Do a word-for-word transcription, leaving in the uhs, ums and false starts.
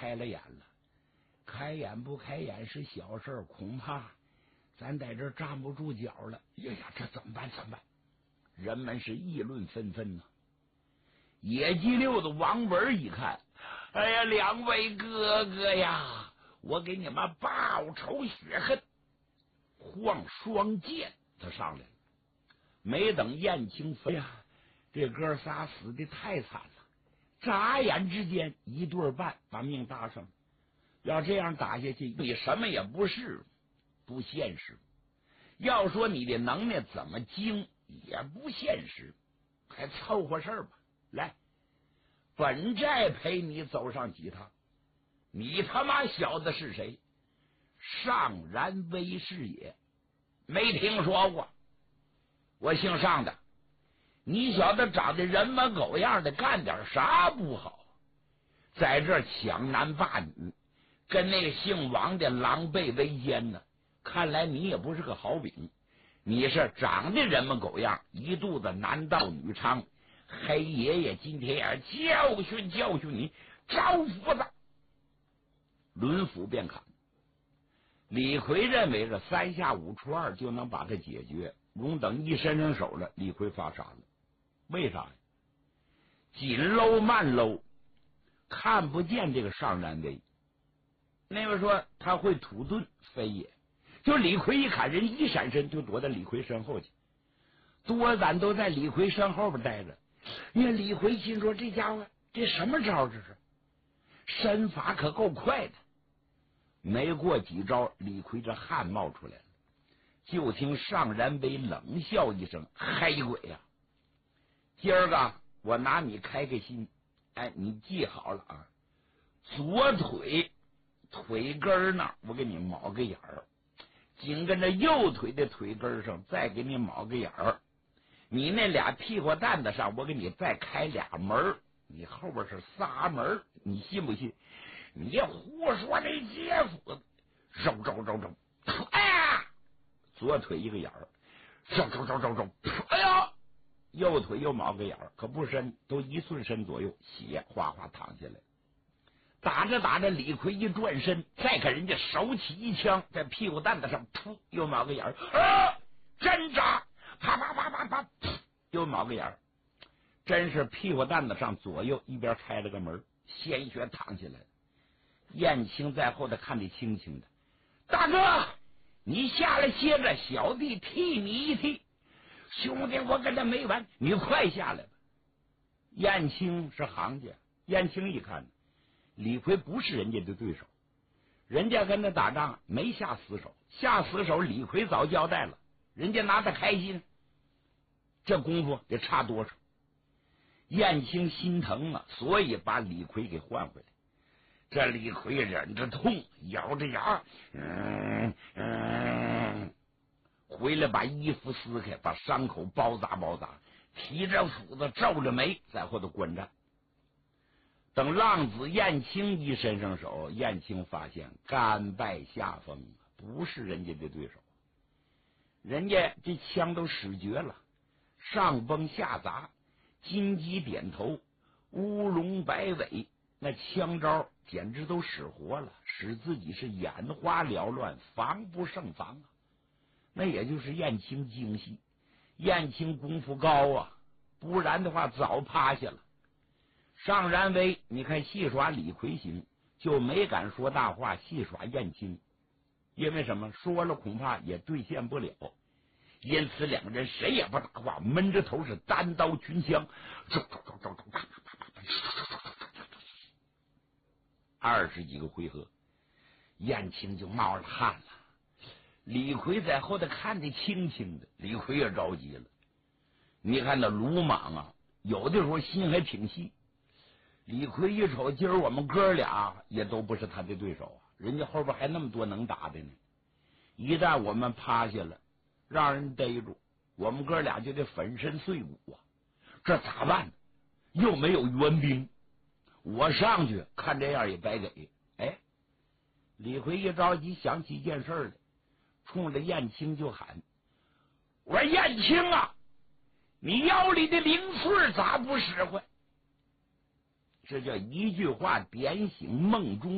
开了眼了。开眼不开眼是小事，恐怕咱在这站不住脚了。哎呀，这怎么办？怎么办？人们是议论纷纷呢。野鸡溜子王文一看，哎呀，两位哥哥呀，我给你们报仇雪恨，晃双剑，他上来了。没等燕青飞呀，这哥仨死的太惨了，眨眼之间一对半把命搭上了。要这样打下去，你什么也不是，不现实。要说你的能耐怎么精，也不现实，还凑合事儿吧。来，本寨陪你走上几趟，你他妈晓得是谁？上然威是也，没听说过。我姓上的，你晓得长得人模狗样的，干点啥不好？在这抢男霸女，跟那个姓王的狼狈为奸呢。看来你也不是个好饼，你是长得人模狗样，一肚子男盗女娼。黑爷爷今天也教训教训你，招福子。抡斧便砍。李逵认为这三下五除二就能把他解决，容等一伸伸手了，李逵发傻了。为啥呀？紧搂慢搂，看不见这个上然威。那位说他会土遁，非也。就李逵一砍，人一闪身就躲在李逵身后去，多咱都在李逵身后边待着。因为李逵心说，这家伙这什么招？这是身法可够快的。没过几招，李逵这汗冒出来了。就听上然威冷笑一声：“黑鬼呀、啊，今儿个我拿你开个心，哎，你记好了啊，左腿腿根那我给你铆个眼儿，紧跟着右腿的腿根上再给你铆个眼儿，你那俩屁股蛋子上我给你再开俩门，你后边是仨门，你信不信？你胡说这姐夫，肉肉肉肉，哎呀！左腿一个眼儿，肉肉肉肉肉，哎呀！右腿又铆个眼儿，可不深，都一寸深左右，血哗哗淌下来。打着打着，李逵一转身，再给人家手起一枪，在屁股蛋子上噗又铆个眼儿，啊！针扎，啪啪啪啪啪，又铆个眼儿，真是屁股蛋子上左右一边开了个门，鲜血淌下来。燕青在后头看得清清的，大哥，你下来歇着，小弟替你一替。兄弟，我跟他没完，你快下来吧。燕青是行家，燕青一看，李逵不是人家的对手，人家跟他打仗没下死手，下死手李逵早交代了，人家拿他开心，这功夫得差多少？燕青心疼啊，所以把李逵给换回来。这李逵忍着痛，咬着牙，嗯嗯，回来把衣服撕开，把伤口包扎包扎，提着斧子皱着眉在后头观战。等浪子燕青一伸上手，燕青发现甘拜下风，不是人家的对手。人家这枪都使绝了，上崩下砸，金鸡点头，乌龙摆尾，那枪招简直都使活了，使自己是眼花缭乱，防不胜防啊！那也就是燕青精细，燕青功夫高啊，不然的话早趴下了。上然威，你看戏耍李逵行，就没敢说大话戏耍燕青，因为什么？说了恐怕也兑现不了。因此两个人谁也不打话，闷着头是单刀群枪，二十几个回合，燕青就冒了汗了。李逵在后头看得清清的，李逵也着急了。你看那鲁莽啊，有的时候心还挺细。李逵一瞅，今儿我们哥俩也都不是他的对手啊，人家后边还那么多能打的呢。一旦我们趴下了，让人逮住，我们哥俩就得粉身碎骨啊！这咋办呢？又没有援兵，我上去看这样也白给。哎，李逵一着急想起一件事来，冲着燕青就喊：“我说燕青啊，你腰里的零碎咋不使唤？”这叫一句话点醒梦中